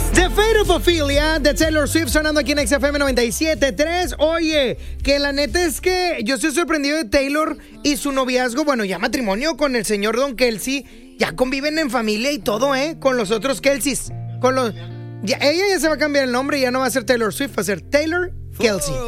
The Fate of Ophelia de Taylor Swift sonando aquí en XFM 97.3. Oye, que la neta es que yo estoy sorprendido de Taylor y su noviazgo, bueno, ya matrimonio con el señor Don Kelsey. Ya conviven en familia y todo, con los otros Kelseys. Ella ya se va a cambiar el nombre y ya no va a ser Taylor Swift, va a ser Taylor Kelsey.